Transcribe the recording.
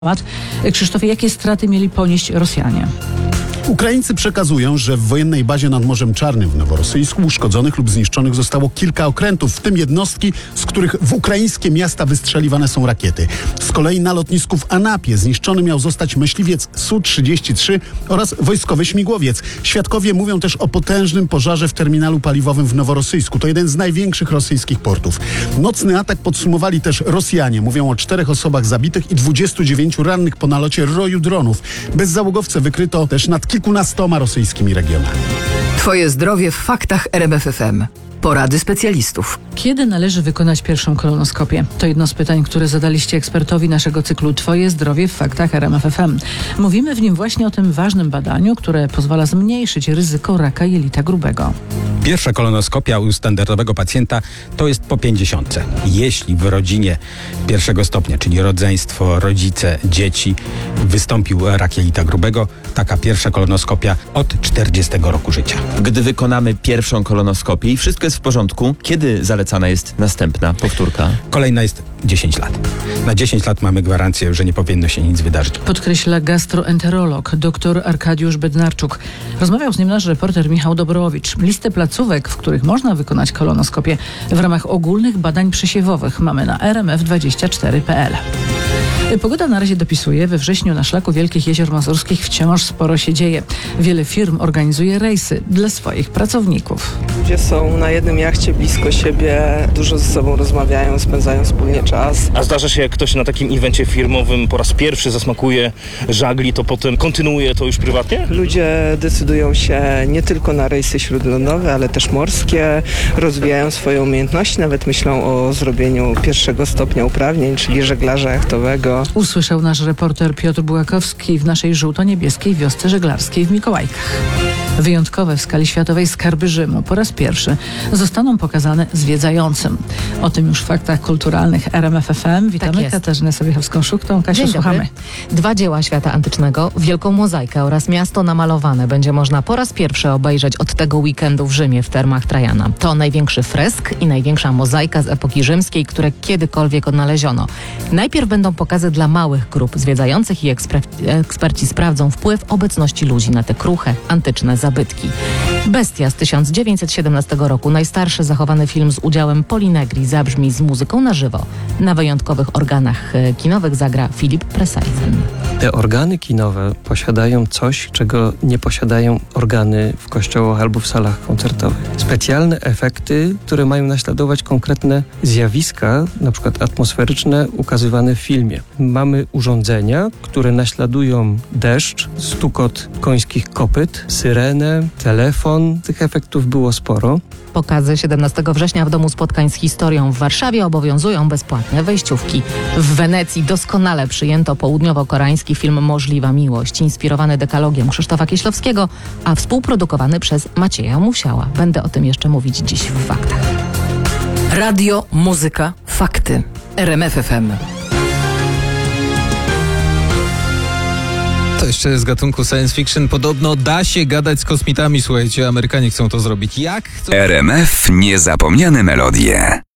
Krzysztofie, jakie straty mieli ponieść Rosjanie? Ukraińcy przekazują, że w wojennej bazie nad Morzem Czarnym w Noworosyjsku uszkodzonych lub zniszczonych zostało kilka okrętów, w tym jednostki, z których w ukraińskie miasta wystrzeliwane są rakiety. Z kolei na lotnisku w Anapie zniszczony miał zostać myśliwiec Su-33 oraz wojskowy śmigłowiec. Świadkowie mówią też o potężnym pożarze w terminalu paliwowym w Noworosyjsku. To jeden z największych rosyjskich portów. Nocny atak podsumowali też Rosjanie. Mówią o 4 osobach zabitych i 29 rannych po nalocie roju dronów. Bezzałogowce wykryto też nad kilkunastoma rosyjskimi regionami. Twoje zdrowie w faktach RMF FM. Porady specjalistów. Kiedy należy wykonać pierwszą kolonoskopię? To jedno z pytań, które zadaliście ekspertowi naszego cyklu Twoje zdrowie w faktach RMF FM. Mówimy w nim właśnie o tym ważnym badaniu, które pozwala zmniejszyć ryzyko raka jelita grubego. Pierwsza kolonoskopia u standardowego pacjenta to jest po 50. Jeśli w rodzinie pierwszego stopnia, czyli rodzeństwo, rodzice, dzieci, wystąpił rak jelita grubego, taka pierwsza kolonoskopia od 40 roku życia. Gdy wykonamy pierwszą kolonoskopię i wszystko jest w porządku, kiedy zalecana jest następna powtórka? Kolejna jest 10 lat. Na 10 lat mamy gwarancję, że nie powinno się nic wydarzyć. Podkreśla gastroenterolog dr Arkadiusz Bednarczuk. Rozmawiał z nim nasz reporter Michał Dobrowicz. Listę placówek, w których można wykonać kolonoskopię w ramach ogólnych badań przesiewowych mamy na rmf24.pl. Pogoda na razie dopisuje. We wrześniu na szlaku Wielkich Jezior Mazurskich wciąż sporo się dzieje. Wiele firm organizuje rejsy dla swoich pracowników. Ludzie są na jednym jachcie blisko siebie, dużo ze sobą rozmawiają, spędzają wspólnie czas. A zdarza się, jak ktoś na takim evencie firmowym po raz pierwszy zasmakuje żagli, to potem kontynuuje to już prywatnie? Ludzie decydują się nie tylko na rejsy śródlądowe, ale też morskie, rozwijają swoje umiejętności, nawet myślą o zrobieniu pierwszego stopnia uprawnień, czyli żeglarza jachtowego. Usłyszał nasz reporter Piotr Bułakowski w naszej żółto-niebieskiej wiosce żeglarskiej w Mikołajkach. Wyjątkowe w skali światowej skarby Rzymu po raz pierwszy zostaną pokazane zwiedzającym. O tym już w faktach kulturalnych RMF FM. Witamy Katarzynę Sobiechowską-Szuchtą. Kasiu, słuchamy. 2 dzieła świata antycznego, Wielką Mozaikę oraz Miasto namalowane będzie można po raz pierwszy obejrzeć od tego weekendu w Rzymie w termach Trajana. To największy fresk i największa mozaika z epoki rzymskiej, które kiedykolwiek odnaleziono. Najpierw będą pokazy dla małych grup zwiedzających i eksperci sprawdzą wpływ obecności ludzi na te kruche, antyczne zabytki. Bestia z 1917 roku, najstarszy zachowany film z udziałem Poli Negri, zabrzmi z muzyką na żywo. Na wyjątkowych organach kinowych zagra Philip Presajzen. Te organy kinowe posiadają coś, czego nie posiadają organy w kościołach albo w salach koncertowych. Specjalne efekty, które mają naśladować konkretne zjawiska, na przykład atmosferyczne, ukazywane w filmie. Mamy urządzenia, które naśladują deszcz, stukot końskich kopyt, syrenę, telefon. Tych efektów było sporo. Pokazy 17 września w Domu Spotkań z Historią w Warszawie obowiązują bezpłatne wejściówki. W Wenecji doskonale przyjęto południowo-koreański film Możliwa Miłość, inspirowany dekalogiem Krzysztofa Kieślowskiego, a współprodukowany przez Macieja Musiała. Będę o tym jeszcze mówić dziś w faktach. Radio, muzyka, fakty. RMF FM. To jeszcze z gatunku science fiction. Podobno da się gadać z kosmitami, słuchajcie, Amerykanie chcą to zrobić. Jak? RMF Niezapomniane melodie.